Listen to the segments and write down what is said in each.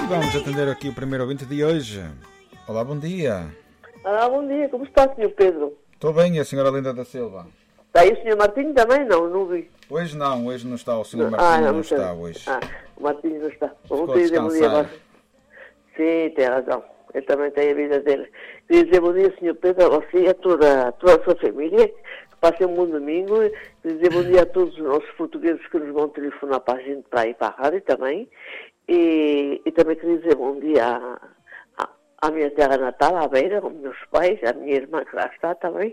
vamos atender aqui o primeiro ouvinte de hoje. Olá, bom dia. Olá, bom dia. Como está, Sr. Pedro? Estou bem, e a senhora Linda da Silva? Está aí o Sr. Martinho também? Não vi. Hoje não está. O senhor Martinho não está hoje. O Martinho não está. Ficou a descansar. Sim, tem razão. Ele também tem a vida dele. Queria dizer bom dia, Sr. Pedro, a você e a toda a sua família. Que passem um bom domingo. Queria dizer bom dia a todos os nossos portugueses que nos vão telefonar para a gente, para ir para a rádio também. E também queria dizer bom dia à minha terra natal, à Beira, aos meus pais, à minha irmã que lá está também.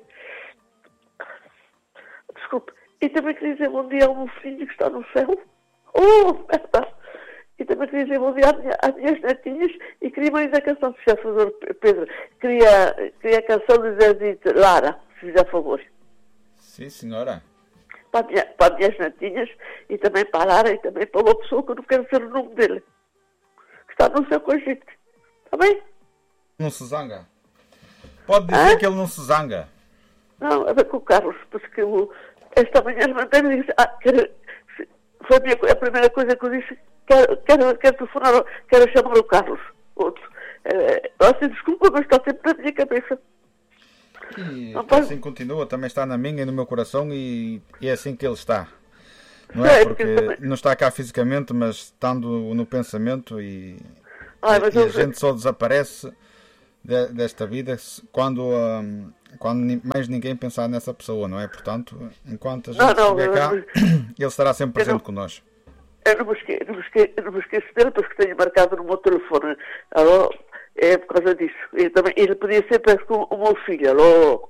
Desculpe. E também queria dizer bom dia ao meu filho que está no céu. Oh, merda! E também queria dizer bom dia às minhas netinhas e queria mais a canção, se fizer favor, Pedro. Queria a canção de Zé Lara, se fizer favor. Sim, senhora. Para as minhas netinhas e também para a Lara e também para uma pessoa que eu não quero dizer o nome dele. Que está no céu com a gente. Está bem? Não se zanga. Pode dizer que ele não se zanga. Não, a ver com o Carlos, porque esta manhã mandei-me e disse, foi a primeira coisa que eu disse, quero telefonar, quero chamar o Carlos, outro. Assim, desculpa, mas está sempre na minha cabeça. E assim continua, também está na minha e no meu coração e é assim que ele está. Não é porque não está cá fisicamente, mas estando no pensamento e a gente só desaparece desta vida quando mais ninguém pensar nessa pessoa, não é? Portanto, enquanto a gente estiver cá, ele estará sempre presente connosco. Eu não me esqueço dele, porque tenho marcado no meu telefone. Alô, é por causa disso. Ele podia ser, parece que o meu filho. Alô,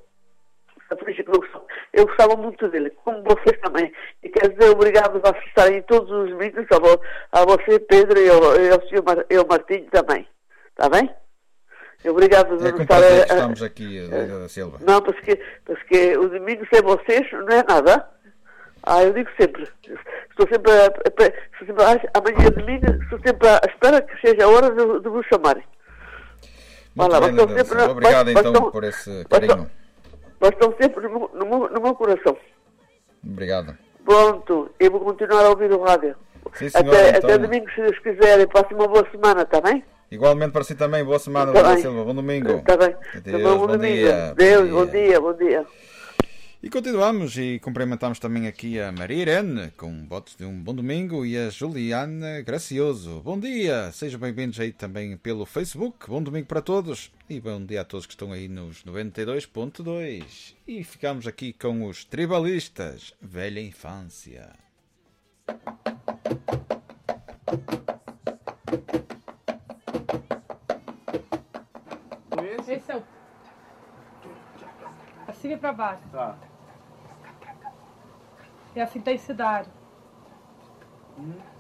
eu gostava muito dele, como vocês também. E quero dizer obrigado a estarem todos os domingos, a você, Pedro, e ao Martinho também. Está bem? Obrigado por estar que estamos aqui, Linda da Silva. Não, porque o domingo sem vocês não é nada. Eu digo sempre. Estou sempre amanhã domingo, estou sempre à espera que seja a hora de vos chamarem. Obrigado então por esse carinho. Mas estão sempre no meu coração. Obrigado. Pronto, eu vou continuar a ouvir o rádio. Sim, senhora, até domingo, se Deus quiserem. Passe uma boa semana, está bem? Igualmente para si também, boa semana, Linda Silva, bom domingo. Está bem. Adeus, bom dia. Deus, bom dia. E continuamos e cumprimentamos também aqui a Maria Irene, com votos de um bom domingo, e a Juliana Gracioso. Bom dia, sejam bem-vindos aí também pelo Facebook, bom domingo para todos e bom dia a todos que estão aí nos 92.2. E ficamos aqui com os Tribalistas, Velha Infância. Esse é o... Assim é pra baixo. Tá. É essa intensidade.